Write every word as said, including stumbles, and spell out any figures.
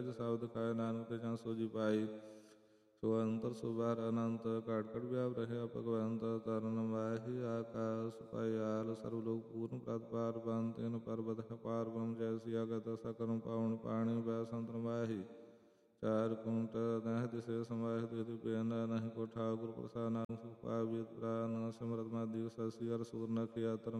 शब्द खाए नानक ते जन सोजी पाई। सो अंतर सो बार अनंत घट घट व्याप रहे भगवंत तरन माही आकाश पायाल सर्वलोक पूर्ण प्रत पार बंत इन पर्वत है पार बम जैसी अगत सकरम पावन पाणी बैसंत माही। चार कुंट नह दिसे समाहि तिथि पेन नहीं को ठाकुर प्रसाद नाम सुख पावित प्राण सिमरत मादी शशि अर सूर नखि अतर